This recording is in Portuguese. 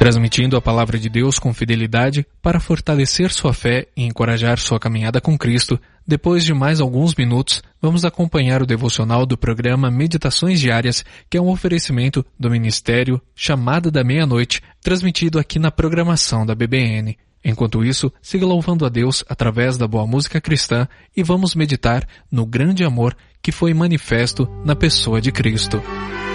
transmitindo a palavra de Deus com fidelidade para fortalecer sua fé e encorajar sua caminhada com Cristo. Depois de mais alguns minutos, vamos acompanhar o devocional do programa Meditações Diárias, que é um oferecimento do Ministério Chamada da Meia-Noite, transmitido aqui na programação da BBN. Enquanto isso, siga louvando a Deus através da boa música cristã e vamos meditar no grande amor que foi manifesto na pessoa de Cristo.